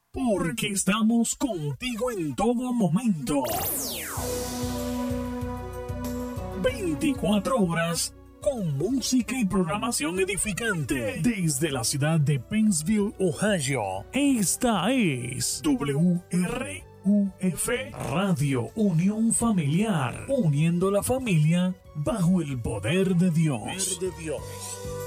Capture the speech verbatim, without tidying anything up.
porque estamos contigo en todo momento. veinticuatro horas con música y programación edificante desde la ciudad de Pennsville, Ohio. Esta es W R U F Radio Unión Familiar, uniendo la familia bajo el poder de Dios. Poder de Dios.